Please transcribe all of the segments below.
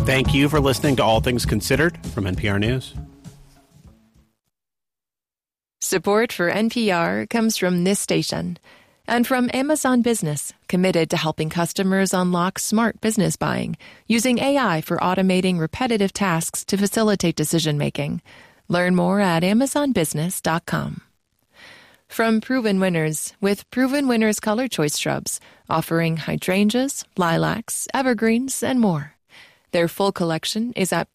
Thank you for listening to All Things Considered from NPR News. Support for NPR comes from this station and from Amazon Business, committed to helping customers unlock smart business buying using AI for automating repetitive tasks to facilitate decision-making. Learn more at amazonbusiness.com. From Proven Winners, with Proven Winners Color Choice Shrubs, offering hydrangeas, lilacs, evergreens, and more. Their full collection is at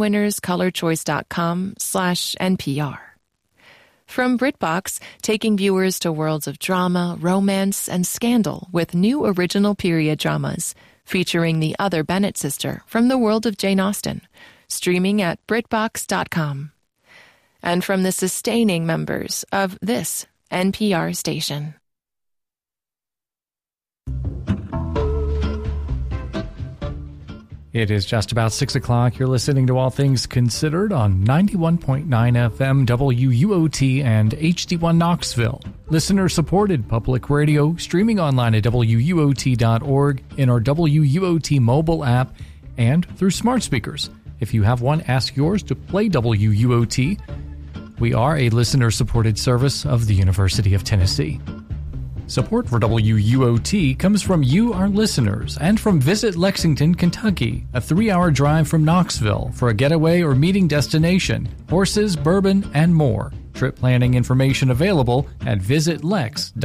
provenwinnerscolorchoice.com/NPR. From BritBox, taking viewers to worlds of drama, romance, and scandal with new original period dramas, featuring the other Bennett sister from the world of Jane Austen, streaming at BritBox.com. And from the sustaining members of this NPR station. It is just about 6 o'clock. You're listening to All Things Considered on 91.9 FM WUOT and HD1 Knoxville. Listener-supported public radio, streaming online at WUOT.org, in our WUOT mobile app, and through smart speakers. If you have one, ask yours to play WUOT. We are a listener-supported service of the University of Tennessee. Support for WUOT comes from you, our listeners, and from Visit Lexington, Kentucky, a 3-hour drive from Knoxville for a getaway or meeting destination, horses, bourbon, and more. Trip planning information available at visitlex.com.